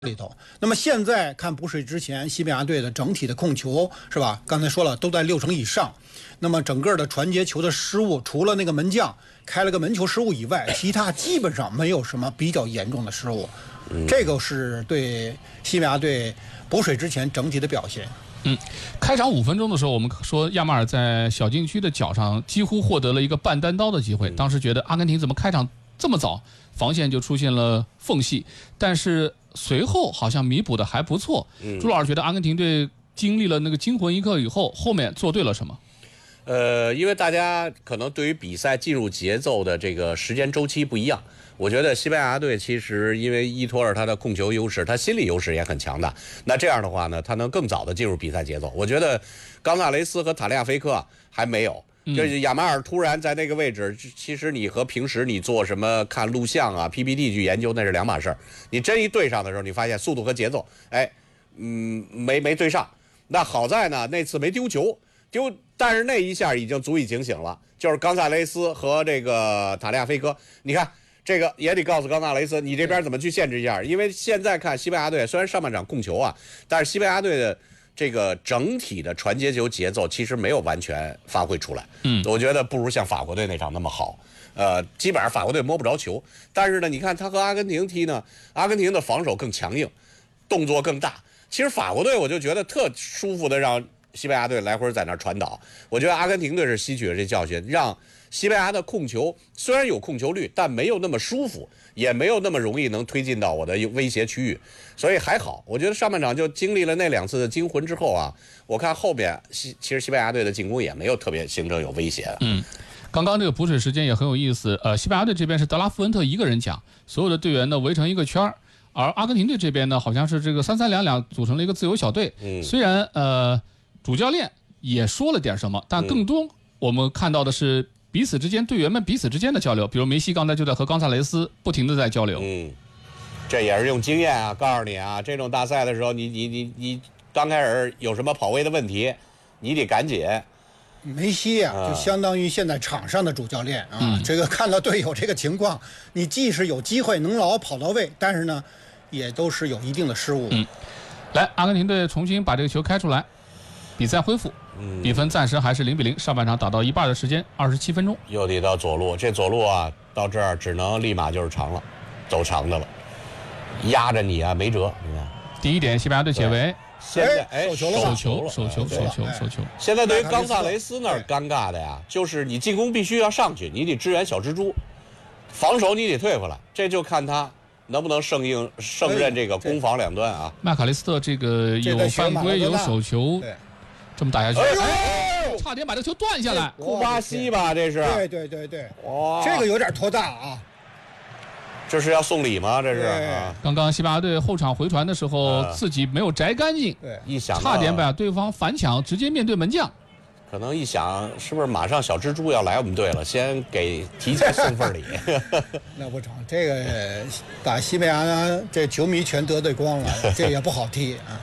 里头。那么现在看补水之前，西班牙队的整体的控球是吧？刚才说了，都在60%以上。那么整个的传接球的失误，除了那个门将开了个门球失误以外，其他基本上没有什么比较严重的失误。这个是对西班牙队补水之前整体的表现。 开场5分钟的时候，我们说亚马尔在小禁区的脚上几乎获得了一个半单刀的机会。当时觉得阿根廷怎么开场这么早，防线就出现了缝隙，但是随后好像弥补的还不错。朱老师觉得阿根廷队经历了那个惊魂一刻以后，后面做对了什么？ 因为大家可能对于比赛进入节奏的这个时间周期不一样。我觉得西班牙队其实因为伊托尔他的控球优势，他心理优势也很强大。那这样的话呢，他能更早的进入比赛节奏。我觉得冈萨雷斯和塔利亚菲科还没有。就是亚马尔突然在那个位置，其实你和平时你做什么看录像啊 PPT 去研究那是两码事儿。你真一对上的时候，你发现速度和节奏，没对上。那好在呢，那次没丢球，但是那一下已经足以警醒了。就是冈萨雷斯和这个塔利亚菲科，你看这个也得告诉冈萨雷斯，你这边怎么去限制一下？因为现在看西班牙队虽然上半场控球啊，但是西班牙队的这个整体的传接球节奏其实没有完全发挥出来。我觉得不如像法国队那场那么好。基本上法国队摸不着球，但是呢，你看他和阿根廷踢呢，阿根廷的防守更强硬，动作更大。其实法国队我就觉得特舒服的让西班牙队来回在那传导。我觉得阿根廷队是吸取了这教训，让西班牙的控球虽然有控球率，但没有那么舒服，也没有那么容易能推进到我的威胁区域，所以还好。我觉得上半场就经历了那2次的惊魂之后啊，我看后边其实西班牙队的进攻也没有特别形成有威胁的。 刚刚这个补水时间也很有意思。西班牙队这边是德拉夫恩特一个人讲，所有的队员呢围成一个圈儿，而阿根廷队这边呢好像是这个3-3-2-2组成了一个自由小队。虽然主教练也说了点什么，但更多我们看到的是彼此之间队员们彼此之间的交流，比如梅西刚才就在和冈萨雷斯不停的在交流。 这也是用经验啊，告诉你啊，这种大赛的时候，你刚开始有什么跑位的问题，你得赶紧。 梅西啊，就相当于现在场上的主教练啊。这个看到队友这个情况，你既是有机会能老跑到位，但是呢，也都是有一定的失误。 来，阿根廷队重新把这个球开出来，比赛恢复，比分暂时还是0-0。上半场打到一半的时间，27分钟， 又得到左路，这左路啊，到这儿只能立马就是长了，走长的了，压着你啊，没辙。你看， 第一点，西班牙队解围。 现在手球。 现在对于冈萨雷斯那儿尴尬的呀，就是你进攻必须要上去，你得支援小蜘蛛，防守你得退回来，这就看他能不能胜任这个攻防两端啊。 麦卡利斯特这个有犯规有手球，这么打下去，差点把这球断下来。 库巴西吧，这是。 对，哇，这个有点拖大啊。 这是要送礼吗？这是。 刚刚西班牙队后场回传的时候，自己没有摘干净， 一想差点把对方反抢，直接面对门将。 可能一想，是不是马上小蜘蛛要来我们队了？先提前送份礼。 那不成，这个把西班牙这球迷全得罪光了，这也不好踢啊。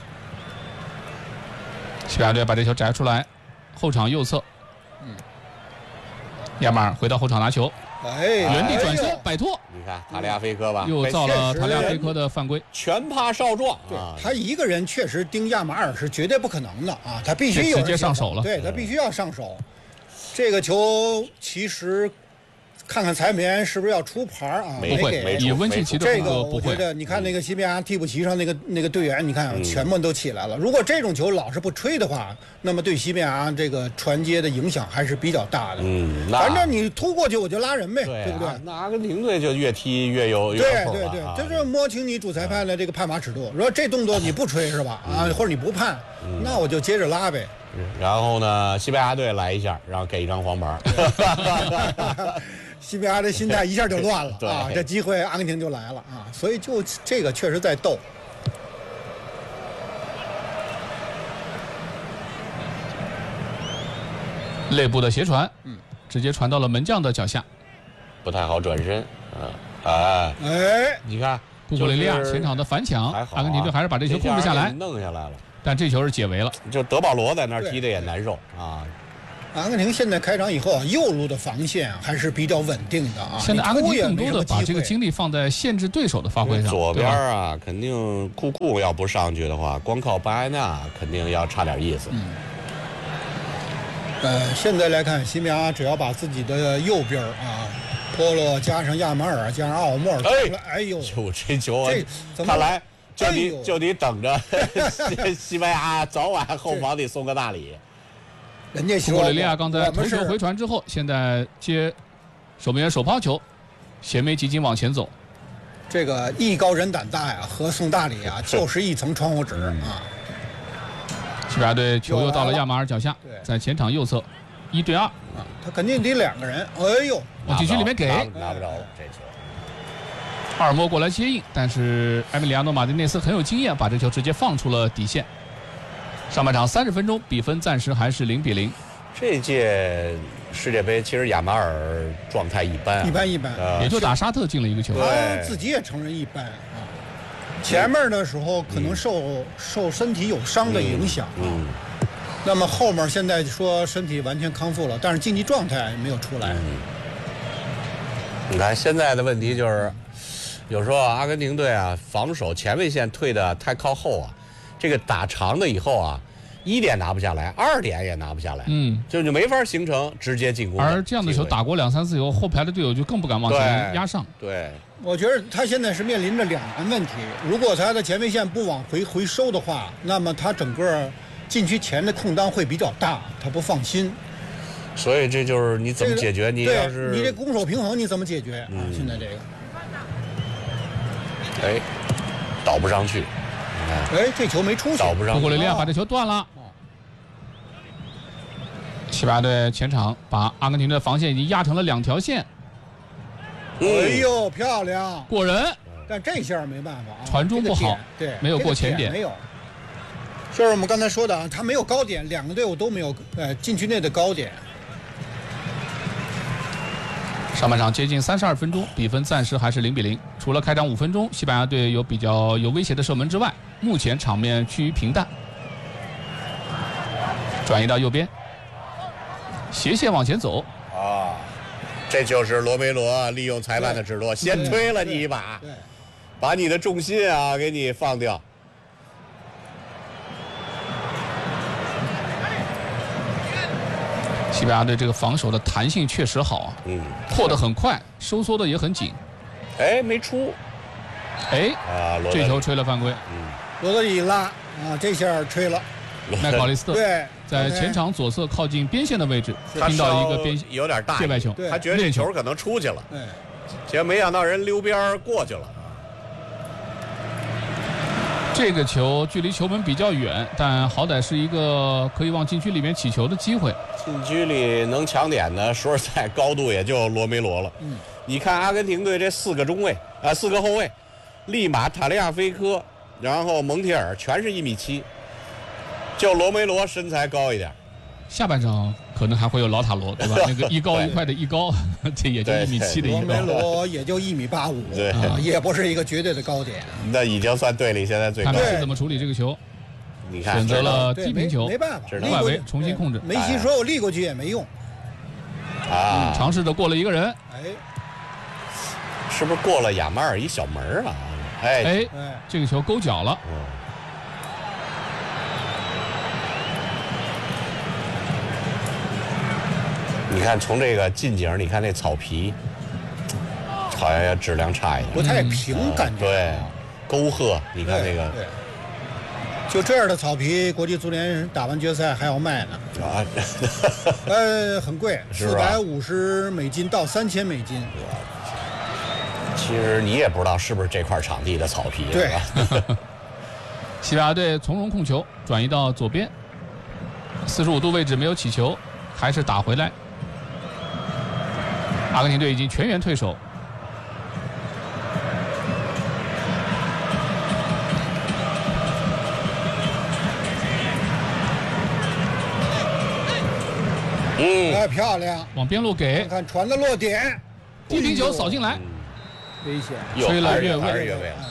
西班牙队把这球摘出来，后场右侧。亚马尔回到后场拿球。原地转身摆脱， 你看塔利亚菲科吧， 又造了塔利亚菲科的犯规， 全怕少壮。 他一个人确实盯亚马尔是绝对不可能的啊，他必须有直接上手了， 对他必须要上手。这个球其实看看裁判员是不是要出牌啊？ 不会，以温契奇的这个我觉得，你看那个西班牙替补席上那个队员，你看全部都起来了。如果这种球老是不吹的话，那么对西班牙这个传接的影响还是比较大的。反正你突过去我就拉人呗，对不对？ 那阿根廷队就越踢越有对，这就是摸清你主裁判的这个判罚尺度。如果这动作你不吹是吧？或者你不判，那我就接着拉呗。 然后呢，西班牙队来一下，然后给一张黄牌。 西班牙的心态一下就乱了啊！这机会阿根廷就来了啊！所以就这个确实在斗。 内部的斜传，直接传到了门将的脚下， 不太好转身。你看库库雷利亚前场的反抢，阿根廷队还是把这球控制下来， 弄下来了。 但这球是解围了， 就德保罗在那儿踢的也难受啊。 阿根廷现在开场以后啊，右路的防线还是比较稳定的啊。 现在阿根廷更多的把这个经精力放在限制对手的发挥上。 左边啊，肯定库库要不上去的话，光靠巴埃纳肯定要差点意思。 现在来看，西班牙只要把自己的右边啊，波洛加上亚马尔加上奥莫尔，哎呦， 就这球， 这看来就你等着，西班牙早晚后防得送个大礼。 人家库库雷利亚刚才头球回传之后，现在接守门员手抛球，斜眉急紧往前走。 这个艺高人胆大呀，和送大礼啊，就是一层窗户纸啊。 西班牙队球又到了亚马尔脚下，在前场右侧，1对2啊， 他肯定得2个人。哎呦， 往禁区里面给， 拿不着了这球。 阿尔莫过来接应，但是埃米里亚诺·马丁内斯很有经验，把这球直接放出了底线。上半场30分钟，比分暂时还是0-0。 这届世界杯其实亚马尔状态一般， 一般， 也就打沙特进了1个球。 他自己也承认一般啊。前面的时候可能受身体有伤的影响啊。那么后面现在说身体完全康复了，但是竞技状态没有出来。 你看现在的问题就是，有时候阿根廷队啊防守前卫线退的太靠后啊，这个打长的以后啊，1点拿不下来，2点也拿不下来，就没法形成直接进攻。 而这样的球打过2、3次以后，后排的队友就更不敢往前压上。 对， 我觉得他现在是面临着2难问题。如果他的前卫线不往回收的话，那么他整个禁区前的空当会比较大，他不放心。 所以这就是你怎么解决？你要是你这攻守平衡你怎么解决？现在这个， 哎，倒不上去。 哎，这球没出去， 倒不上去。 库库雷利亚把这球断了。西班牙队前场把阿根廷的防线已经压成了2条线。 哎呦，漂亮， 过人。 但这下没办法啊， 传中不好， 对， 没有过前点， 没有。就是我们刚才说的啊，他没有高点，2个队伍都没有禁区内的高点。 上半场接近32分钟，比分暂时还是0-0。除了开场5分钟，西班牙队有比较有威胁的射门之外，目前场面趋于平淡。转移到右边，斜线往前走。 啊，这就是罗梅罗利用裁判的指落，先推了你一把，把你的重心啊给你放掉。 西班牙队这个防守的弹性确实好啊，扩得很快，收缩的也很紧。 哎，没出。 哎，这球吹了犯规。 罗德里拉啊，这下吹了。 麦考利斯特对， 在前场左侧靠近边线的位置，听到一个边有点大界外球， 他觉得这球可能出去了，结果没想到人溜边过去了。 这个球距离球门比较远，但好歹是一个可以往禁区里面起球的机会。 禁区里能抢点的，说实在，高度也就罗梅罗了。你看阿根廷队这4个中卫啊，4个后卫，利马、塔利亚菲科，然后蒙铁尔，全是1.7米，就罗梅罗身材高一点。 下半场可能还会有老塔罗，对吧？那个一高一快的一高，这也就1.7米的一高。 罗梅罗也就1.85米， 对也不是一个绝对的高点。 那已经算队里现在最高。 看他是怎么处理这个球？ 你看， 选择了低平球， 没办法， 外围重新控制。 梅西说我立过去也没用。 啊， 尝试着过了一个人。 哎， 是不是过了亚马尔一小门啊？ 哎，这个球勾脚了。 你看，从这个近景，你看那草皮，好像质量差一点， 不太平，感觉。 对，沟壑，你看那个。 就这样的草皮，国际足联打完决赛还要卖呢。 啊， 很贵，450美金到3000美金。 其实你也不知道是不是这块场地的草皮， 对吧？ 西班牙队从容控球，转移到左边，45度位置没有起球，还是打回来。阿根廷队已经全员退守。 哎，漂亮！ 往边路给， 看传的落点， 低平球扫进来， 危险， 吹了越位，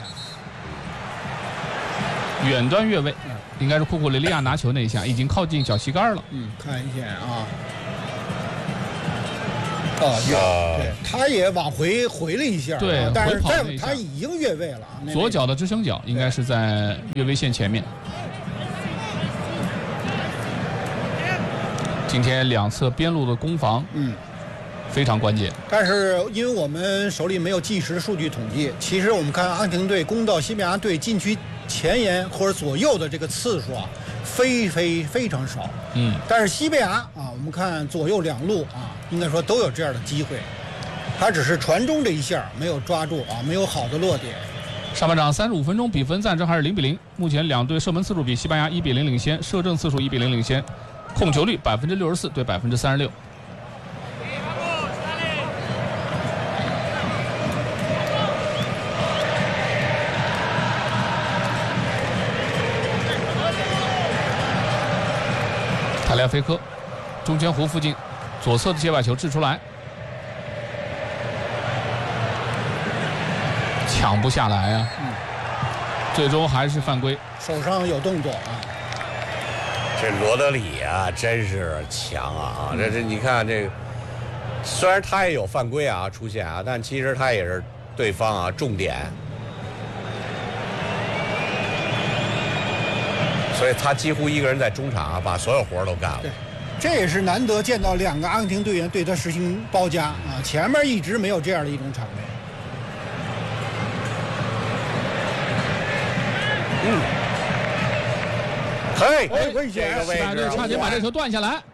远端越位，应该是库库雷利亚拿球那一下，已经靠近脚膝盖了。 看一下啊， 对，他也往回回了一下， 对， 但是在他已经越位了， 左脚的支撑脚应该是在越位线前面。今天2侧边路的攻防，非常关键。 但是因为我们手里没有即时数据统计，其实我们看阿根廷队攻到西班牙队禁区前沿或者左右的这个次数啊，非常少。但是西班牙啊，我们看左右两路啊，应该说都有这样的机会，他只是传中这一下没有抓住啊，没有好的落点。 上半场35分钟，比分暂时还是0-0。目前两队射门次数比西班牙1-0领先，射正次数1-0领先，控球率64%对36%。塔利亚菲科，中间弧附近，左侧的界外球掷出来，抢不下来啊！最终还是犯规， 手上有动作啊！ 这罗德里啊，真是强啊！这你看这个，虽然他也有犯规啊出现啊，但其实他也是对方啊重点。所以他几乎一个人在中场啊，把所有活都干了。 对，这也是难得见到2个阿根廷队员对他实行包夹啊！前面一直没有这样的一种场面。可以这个位置差点把这球断下来。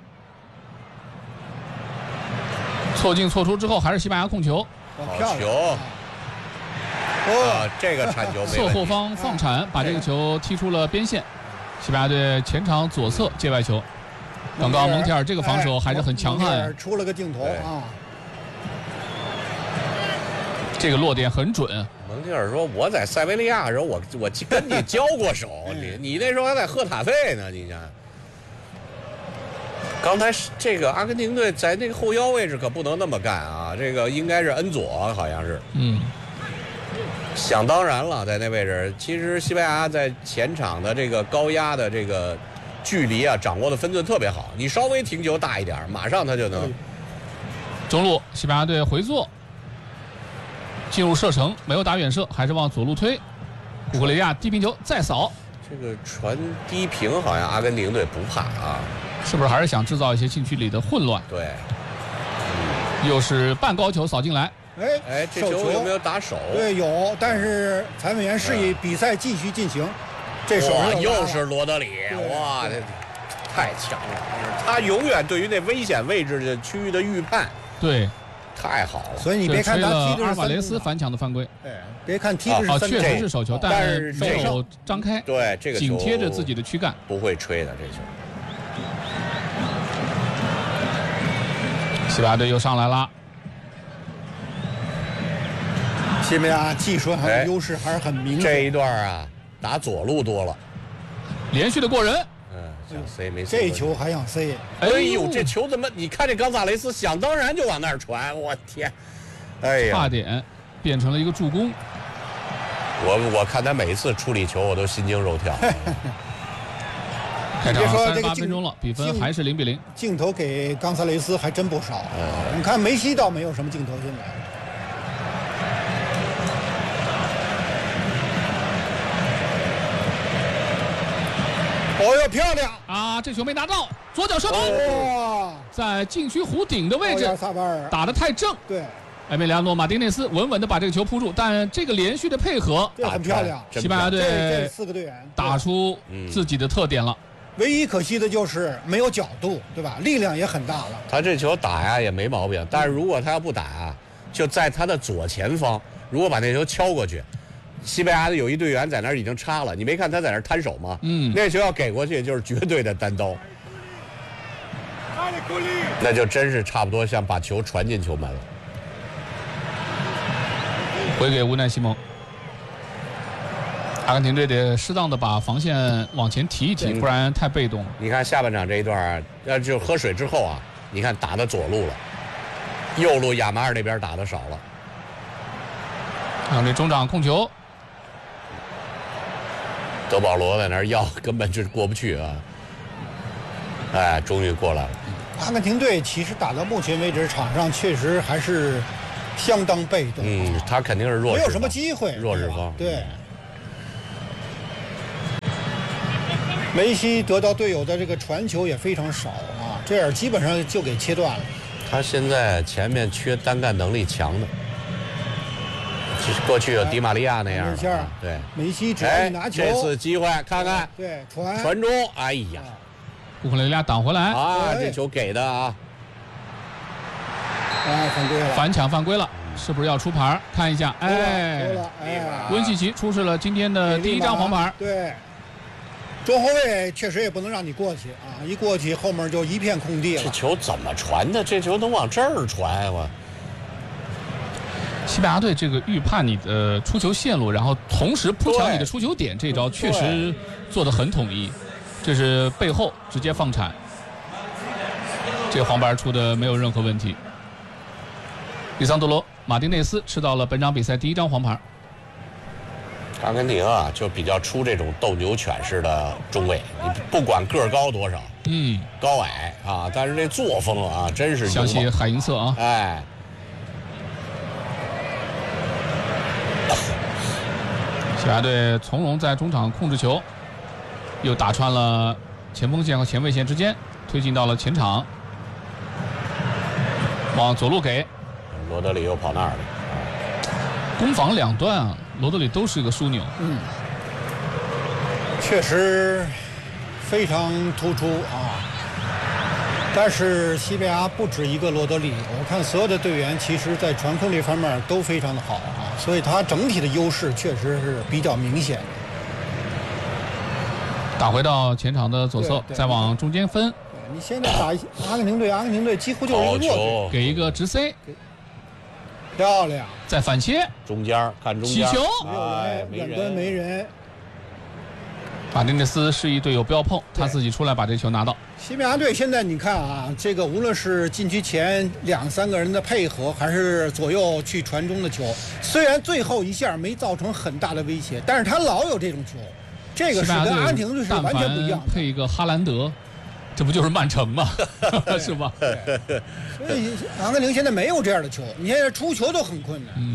错进错出之后，还是西班牙控球。 好球！这个铲球没侧后方放铲，把这个球踢出了边线。西班牙队前场左侧界外球，刚刚蒙蒂尔这个防守还是很强悍， 出了个镜头啊， 这个落点很准。 蒙蒂尔说：“我在塞维利亚的时候，我跟你交过手，你那时候还在赫塔费呢，你想。刚才这个阿根廷队在那个后腰位置可不能那么干啊，这个应该是恩佐，好像是。想当然了，在那位置，其实西班牙在前场的这个高压的这个距离啊，掌握的分寸特别好。你稍微停球大一点，马上他就能。 中路，西班牙队回做，进入射程，没有打远射，还是往左路推。古格雷亚低平球再扫， 这个传低平好像阿根廷队不怕啊， 是不是还是想制造一些禁区里的混乱？ 对， 又是半高球扫进来。 这球有没有打手？ 对，有，但是裁判员示意比赛继续进行。这手又是罗德里，哇，这太强了！他永远对于那危险位置的区域的预判， 对， 太好了。 所以你别看他踢的是阿尔瓦雷斯反抢的犯规， 别看踢的是确实是手球，但是没有张开， 对，这个紧贴着自己的躯干， 不会吹的这球。 西班牙队又上来了。 西班牙技术还有优势还是很明显。 这一段啊，打左路多了， 连续的过人。 想塞没塞。这球还想塞？ 哎呦，这球怎么？你看这冈萨雷斯想当然就往那儿传，我天！哎呀， 差点变成了一个助攻。 我看他每一次处理球，我都心惊肉跳。 开场38分钟了，比分还是0-0。 镜头给冈萨雷斯还真不少。你看梅西倒没有什么镜头进来。哦哟，漂亮啊！这球没拿到，左脚射门，在禁区弧顶的位置，打得太正。 对， 埃梅里亚诺·马丁内斯稳稳地把这个球扑住，但这个连续的配合很漂亮。 西班牙队这4个队员打出自己的特点了。 唯一可惜的就是没有角度，对吧？力量也很大了。 他这球打呀也没毛病，但是如果他要不打啊，就在他的左前方，如果把那球敲过去。西班牙的有一队员在那儿已经插了，你没看他在那儿摊手吗？那球要给过去就是绝对的单刀，那就真是差不多像把球传进球门了。 回给乌奈西蒙，阿根廷队得适当的把防线往前提一提，不然太被动了。 你看下半场这一段，就喝水之后啊，你看打的左路了，右路亚马尔那边打的少了。 这中场控球。 德保罗在那儿要，根本就是过不去啊！哎，终于过来了。 阿根廷队其实打到目前为止，场上确实还是相当被动。 他肯定是弱势方， 没有什么机会， 弱势方。 对。梅西得到队友的这个传球也非常少啊，这样基本上就给切断了。 他现在前面缺单干能力强的。过去有迪玛利亚那样的，对， 梅西只要一拿球， 这次机会看看， 对， 传中，哎呀， 乌克雷利亚挡回来啊，这球给的啊， 犯规了， 反抢犯规了，是不是要出牌？看一下，哎，温契奇出示了今天的第1张黄牌， 对，中后卫确实也不能让你过去啊，一过去后面就一片空地了。 这球怎么传的？这球能往这儿传我？ 西班牙队这个预判你的出球线路，然后同时扑抢你的出球点，这招确实做得很统一。这是背后直接放铲，这个黄牌出的没有任何问题。里桑德罗·马丁内斯吃到了本场比赛第1张黄牌。 阿根廷啊，就比较出这种斗牛犬式的中卫，你不管个高多少，高矮啊，但是这作风啊，真是想起海因策啊， 哎。 西班牙队从容在中场控制球，又打穿了前锋线和前卫线之间，推进到了前场，往左路给罗德里又跑那儿了。 攻防两端啊，罗德里都是一个枢纽。 确实非常突出啊。但是西班牙不止一个罗德里，我看所有的队员其实在传控这方面都非常的好啊，所以他整体的优势确实是比较明显的。 打回到前场的左侧，再往中间分。 你现在打阿根廷队几乎就是一个弱队， 给一个直塞， 漂亮， 再反切， 中间看中间， 起球， 远端没人。 马丁内斯示意队友不要碰，他自己出来把这球拿到。 西班牙队现在你看啊，这个无论是禁区前2、3个人的配合，还是左右去传中的球，虽然最后一下没造成很大的威胁，但是他老有这种球，这个是跟阿根廷队是完全不一样的。 配一个哈兰德，这不就是曼城吗？是吧？ 所以阿根廷现在没有这样的球，你现在出球都很困难。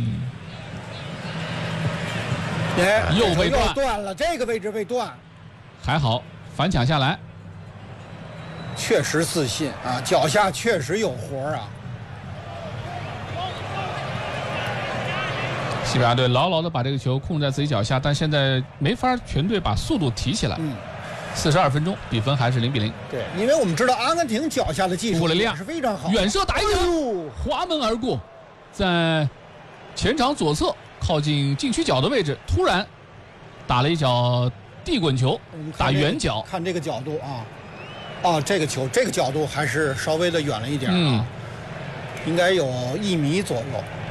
又被断了，这个位置被断。 还好反抢下来， 确实自信啊，脚下确实有活啊。 西班牙队牢牢地把这个球控在自己脚下，但现在没法全队把速度提起来。42分钟，比分还是0-0。 对，因为我们知道阿根廷脚下的技术是非常好， 远射打一球，滑门而过，在前场左侧靠近禁区角的位置，突然打了一脚地滚球，打远角。 看这个角度啊，这个球这个角度还是稍微的远了一点啊，应该有1米左右。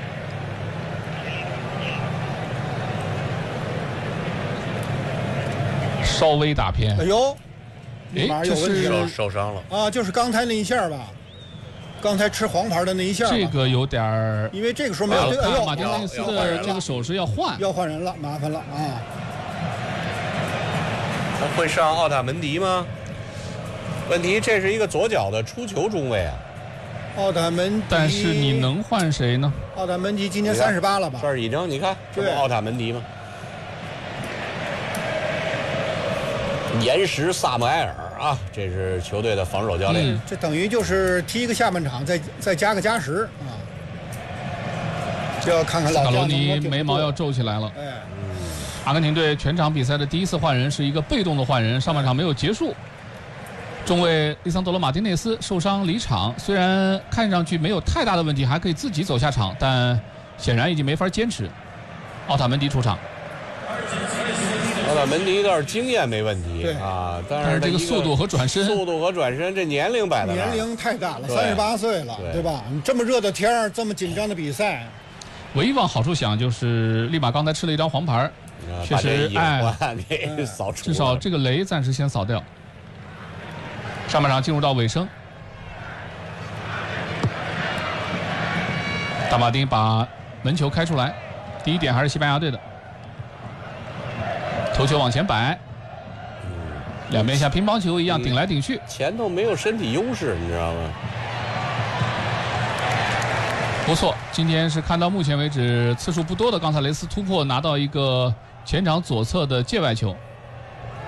稍微打偏。 哎呦， 这是受伤了啊，就是刚才那一下吧，刚才吃黄牌的那一下。 这个有点儿， 因为这个时候没有马丁内斯的这个手势要换人了，麻烦了啊。 他会上奥塔门迪吗？问题这是一个左脚的出球中卫啊。 奥塔门迪， 但是你能换谁呢？ 奥塔门迪今年38了吧？ 这儿已经你看，这不奥塔门迪吗？岩石萨姆埃尔啊，这是球队的防守教练。 这等于就是踢一个下半场，再加个加时啊。就要看看老卡罗尼眉毛要皱起来了。阿根廷队全场比赛的第1次换人是一个被动的换人，上半场没有结束。中卫利桑德罗·马丁内斯受伤离场，虽然看上去没有太大的问题，还可以自己走下场，但显然已经没法坚持。奥塔门迪出场。 奥塔门迪倒是经验没问题啊，但是这个速度和转身， 这年龄摆在那儿， 年龄太大了，38岁了，对吧？你这么热的天儿，这么紧张的比赛， 唯一往好处想就是利马刚才吃了1张黄牌，确实给扫除， 至少这个雷暂时先扫掉。上半场进入到尾声，大马丁把门球开出来，第1点还是西班牙队的。头球往前摆， 两边像乒乓球一样顶来顶去， 前头没有身体优势，你知道吗？ 不错，今天是看到目前为止次数不多的冈萨雷斯突破拿到一个前场左侧的界外球。